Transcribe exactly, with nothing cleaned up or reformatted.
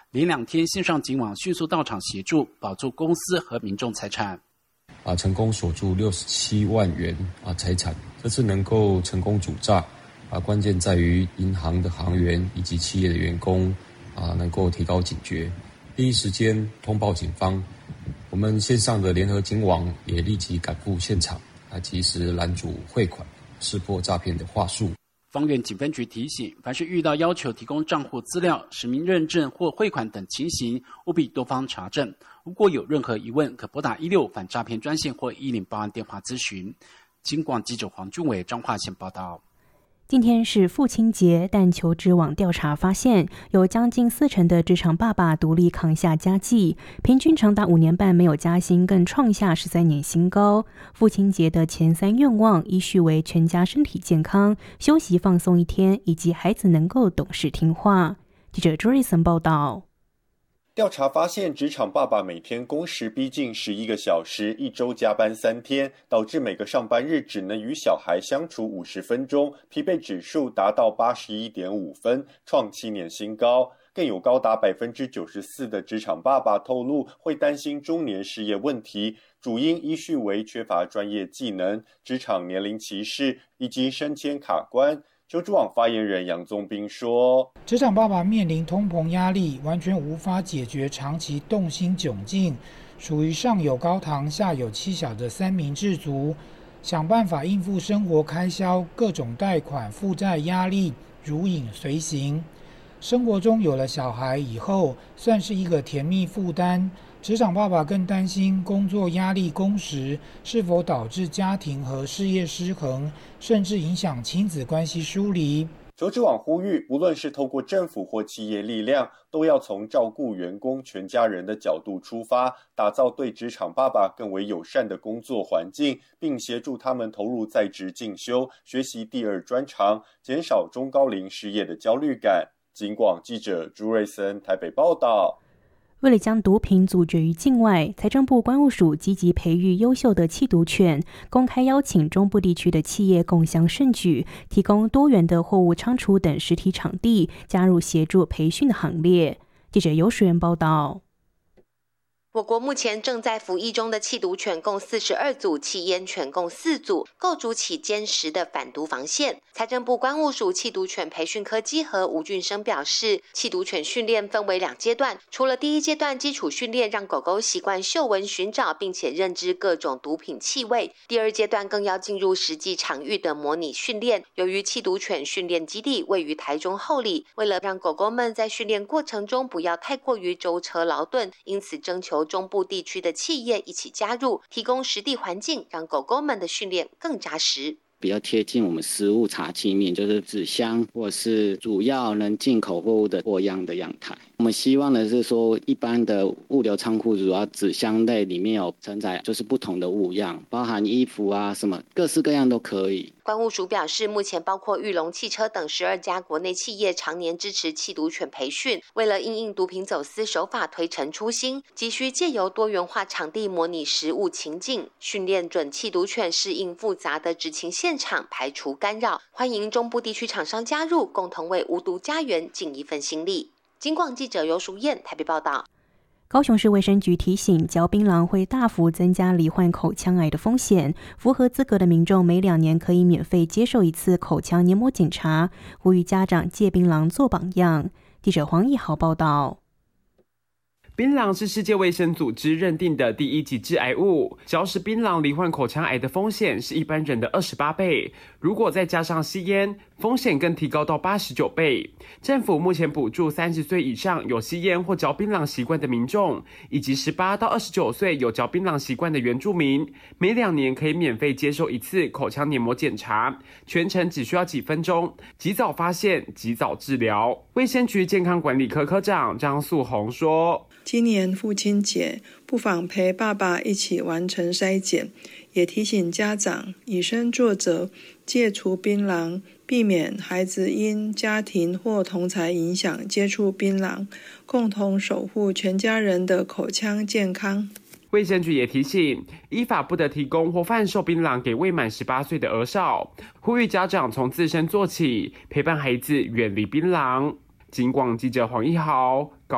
连两天线上警网迅速到场协助，保住公司和民众财产。 啊，成功锁住六十七万元啊财产，这次能够成功阻诈啊，关键在于银行的行员以及企业的员工啊，能够提高警觉，第一时间通报警方。我们线上的联合警网也立即赶赴现场啊，及时拦阻汇款，识破诈骗的话术。 芳苑警分局提醒，凡是遇到要求提供账户资料、实名认证或汇款等情形，务必多方查证。如果有任何疑问，可拨打一六反诈骗专线或一零报案电话咨询。警广记者黄俊伟彰化县报道。 今天是父亲节，但求职网调查发现，有将近四成的职场爸爸独立扛下家计，平均长达五年半没有加薪，更创下十三年新高。父亲节的前三愿望依序为全家身体健康、休息放松一天，以及孩子能够懂事听话。记者朱瑞森报道。 调查发现，职场爸爸每天工时逼近十一个小时，一周加班三天，导致每个上班日只能与小孩相处五十分钟，疲惫指数达到 八十一点五 分，创七年新高。更有高达 百分之九十四 的职场爸爸透露会担心中年失业问题，主因依序为缺乏专业技能、职场年龄歧视以及升迁卡关。求职网发言人杨宗斌说， 职场爸爸面临通膨压力，完全无法解决长期动心窘境，属于上有高堂下有妻小的三明治族，想办法应付生活开销，各种贷款负债压力如影随形。生活中有了小孩以后，算是一个甜蜜负担。职场爸爸更担心工作压力、工时是否导致家庭和事业失衡，甚至影响亲子关系疏离。 求职网呼吁，无论是透过政府或企业力量，都要从照顾员工全家人的角度出发，打造对职场爸爸更为友善的工作环境，并协助他们投入在职进修，学习第二专长，减少中高龄失业的焦虑感。警广记者朱瑞森台北报道。 为了将毒品阻绝于境外，财政部关务署积极培育优秀的缉毒犬，公开邀请中部地区的企业共襄盛举，提供多元的货物仓储等实体场地，加入协助培训的行列。记者游淑媛报道。 我国目前正在服役中的缉毒犬共四十二组，缉烟犬共四组，构筑起坚实的反毒防线。财政部关务署缉毒犬培训科稽核吴俊生表示，缉毒犬训练分为两阶段，除了第一阶段基础训练，让狗狗习惯嗅闻寻找并且认知各种毒品气味，第二阶段更要进入实际场域的模拟训练。由于缉毒犬训练基地位于台中后里，为了让狗狗们在训练过程中不要太过于舟车劳顿，因此征求中部地区的企业一起加入，提供实地环境，让狗狗们的训练更扎实。 比较贴近我们食物查器面，就是纸箱或是主要能进口货物的货样的样态。我们希望的是说，一般的物流仓库主要纸箱类里面有承载就是不同的物样，包含衣服啊什么各式各样都可以。 关务署表示，目前包括裕隆汽车等十二家国内企业常年支持缉毒犬培训，为了因应毒品走私手法推陈出新，急需借由多元化场地模拟实务情境，训练准缉毒犬适应复杂的执勤现场，排除干扰。欢迎中部地区厂商加入，共同为无毒家园尽一份心力。警广记者尤淑燕台北报道。 高雄市卫生局提醒，嚼槟榔会大幅增加罹患口腔癌的风险，符合资格的民众每两年可以免费接受一次口腔黏膜检查，呼吁家长戒槟榔做榜样。记者黄义豪报道。 槟榔是世界卫生组织认定的第一级致癌物，嚼食槟榔罹患口腔癌的风险是一般人的二十八倍，如果再加上吸烟，风险更提高到八十九倍。政府目前补助三十岁以上有吸烟或嚼槟榔习惯的民众，以及十八到二十九岁有嚼槟榔习惯的原住民，每两年可以免费接受一次口腔黏膜检查，全程只需要几分钟，及早发现，及早治疗。卫生局健康管理科科长张素红说， 今年父亲节，不妨陪爸爸一起完成筛检，也提醒家长以身作则，戒除槟榔，避免孩子因家庭或同侪影响接触槟榔，共同守护全家人的口腔健康。 卫生局也提醒，依法不得提供或贩售槟榔给未满十八岁的儿少，呼吁家长从自身做起，陪伴孩子远离槟榔。警广记者黄一豪高